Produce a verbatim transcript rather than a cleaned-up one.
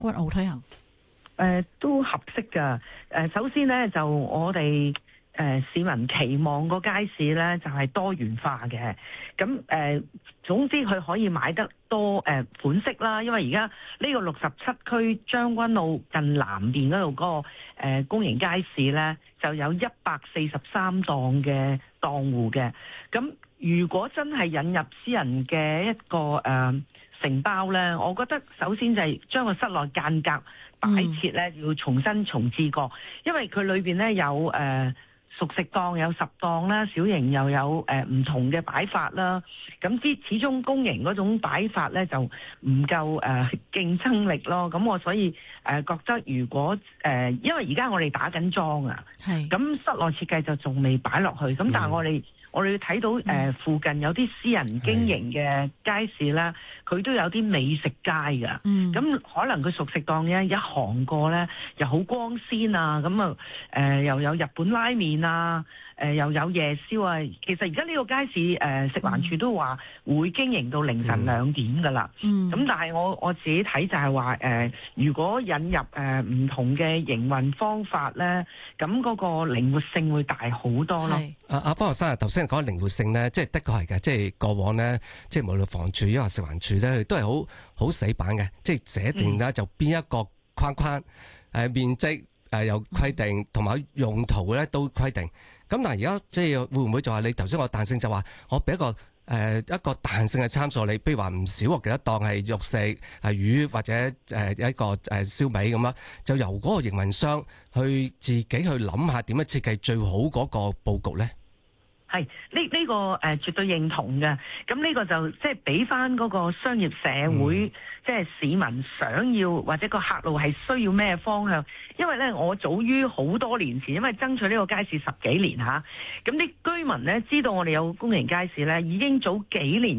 骨澳推行？ 誒、呃、都合適㗎。誒、呃、首先咧就我哋誒、呃、市民期望個街市咧就係、是、多元化嘅。咁誒、呃、總之佢可以買得多誒、呃、款式啦。因為而家呢個六十七區將軍澳近南邊嗰度嗰個誒、呃、公營街市咧就有一百四十三檔嘅檔戶嘅。咁如果真係引入私人嘅一個誒、呃、承包咧，我覺得首先就係將個室內間隔擺設咧要重新重置過，因為佢裏邊咧有誒、呃、熟食檔有十檔啦，小型又有誒唔、呃、同嘅擺法啦。咁之始終公營嗰種擺法咧就唔夠誒、呃、競爭力咯。咁我所以誒、呃、覺得如果誒、呃、因為而家我哋打緊樁啊，係咁室內設計就仲未擺落去。咁但係我哋、嗯我哋睇到誒、呃、附近有啲私人經營嘅街市咧，佢都有啲美食街㗎。咁、嗯、可能佢熟食檔咧一行過咧，又好光鮮啊！咁啊誒又有日本拉麵啊，誒、呃、又有夜宵啊。其實而家呢個街市誒、呃、食環署都話會經營到凌晨兩點㗎啦。咁、嗯、但係我我自己睇就係話誒，如果引入誒唔、呃、同嘅營運方法咧，咁嗰個靈活性會大好多咯。 阿阿方學生啊，頭先講靈活性咧，即係的確係嘅，即係過往咧，即係無論房署抑或食環署咧，都係好好死板嘅，即係寫定咧就邊一個框框誒、呃、面積誒有規定，同埋用途咧都規定。咁但係而家即係會唔會就係你頭先個彈性就話我俾一個誒、呃、一個彈性嘅參數你，譬如話唔少幾多檔係肉食係魚或者誒一個誒燒味咁啦，就由嗰個營運商去自己去諗下點樣設計最好嗰個佈局咧？ 係呢呢個誒、呃、絕對認同嘅，咁呢個就即係俾翻嗰個商業社會，嗯、即係市民想要或者個客路係需要咩方向？因為咧，我早於好多年前，因為爭取呢個街市十幾年嚇，咁啲居民咧知道我哋有公營街市咧，已經早幾年。